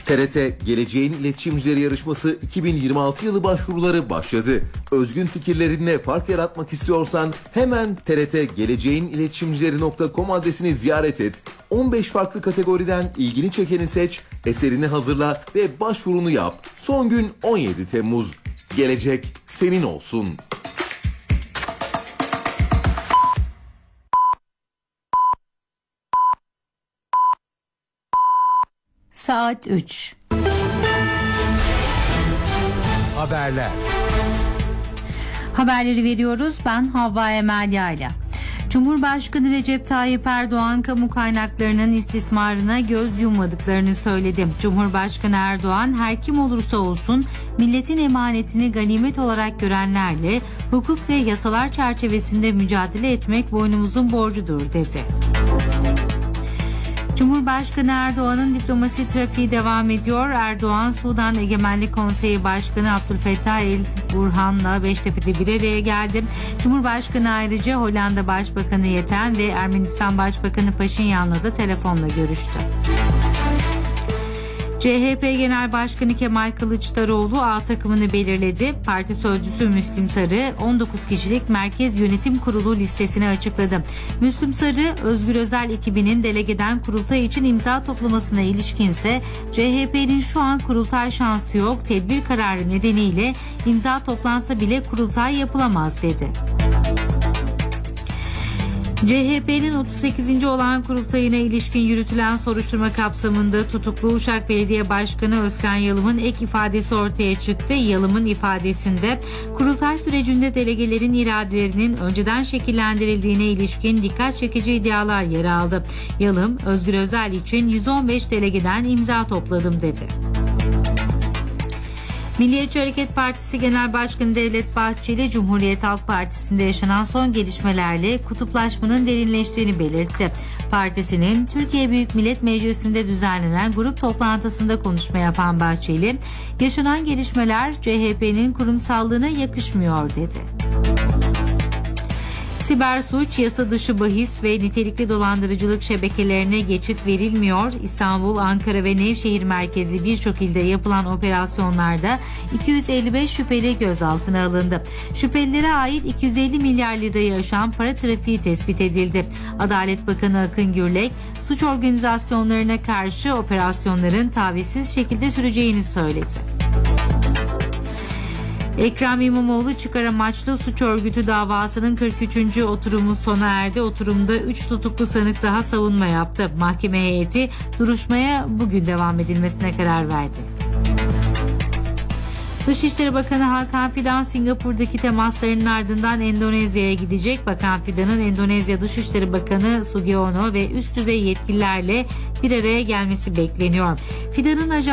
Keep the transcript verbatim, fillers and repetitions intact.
T R T Geleceğin İletişimcileri Yarışması iki bin yirmi altı yılı başvuruları başladı. Özgün fikirlerinle fark yaratmak istiyorsan hemen T R T geleceğin iletişimcileri nokta com adresini ziyaret et. on beş farklı kategoriden ilgini çekeni seç, eserini hazırla ve başvurunu yap. Son gün on yedi Temmuz. Gelecek senin olsun. Saat üç. Haberler. Haberleri veriyoruz. Ben Havva Emel Yayla. Cumhurbaşkanı Recep Tayyip Erdoğan kamu kaynaklarının istismarına göz yummadıklarını söyledi. Cumhurbaşkanı Erdoğan her kim olursa olsun milletin emanetini ganimet olarak görenlerle hukuk ve yasalar çerçevesinde mücadele etmek boynumuzun borcudur dedi. Cumhurbaşkanı Erdoğan'ın diplomasi trafiği devam ediyor. Erdoğan, Sudan Egemenlik Konseyi Başkanı Abdülfettah El Burhan'la Beştepe'de bir araya geldi. Cumhurbaşkanı ayrıca Hollanda Başbakanı Yeten ve Ermenistan Başbakanı Paşinyan'la da telefonla görüştü. C H P Genel Başkanı Kemal Kılıçdaroğlu A takımını belirledi. Parti sözcüsü Müslim Sarı on dokuz kişilik Merkez Yönetim Kurulu listesini açıkladı. Müslim Sarı, Özgür Özel ekibinin delegeden kurultay için imza toplamasına ilişkinse C H P'nin şu an kurultay şansı yok, tedbir kararı nedeniyle imza toplansa bile kurultay yapılamaz dedi. C H P'nin otuz sekizinci olağan kurultayına ilişkin yürütülen soruşturma kapsamında tutuklu Uşak Belediye Başkanı Özkan Yalım'ın ek ifadesi ortaya çıktı. Yalım'ın ifadesinde kurultay sürecinde delegelerin iradelerinin önceden şekillendirildiğine ilişkin dikkat çekici iddialar yer aldı. Yalım, Özgür Özel için yüz on beş delegeden imza topladım dedi. Milliyetçi Hareket Partisi Genel Başkanı Devlet Bahçeli, Cumhuriyet Halk Partisi'nde yaşanan son gelişmelerle kutuplaşmanın derinleştiğini belirtti. Partisinin Türkiye Büyük Millet Meclisi'nde düzenlenen grup toplantısında konuşma yapan Bahçeli, yaşanan gelişmeler C H P'nin kurumsallığına yakışmıyor dedi. Siber suç, yasa dışı bahis ve nitelikli dolandırıcılık şebekelerine geçit verilmiyor. İstanbul, Ankara ve Nevşehir merkezli birçok ilde yapılan operasyonlarda iki yüz elli beş şüpheli gözaltına alındı. Şüphelilere ait iki yüz elli milyar lirayı aşan para trafiği tespit edildi. Adalet Bakanı Akın Gürlek, suç organizasyonlarına karşı operasyonların tavizsiz şekilde süreceğini söyledi. Ekrem İmamoğlu çıkar amaçlı suç örgütü davasının kırk üçüncü oturumu sona erdi. Oturumda üç tutuklu sanık daha savunma yaptı. Mahkeme heyeti duruşmaya bugün devam edilmesine karar verdi. Dışişleri Bakanı Hakan Fidan, Singapur'daki temaslarının ardından Endonezya'ya gidecek. Bakan Fidan'ın Endonezya Dışişleri Bakanı Sugiono ve üst düzey yetkililerle bir araya gelmesi bekleniyor. Fidan'ın ajan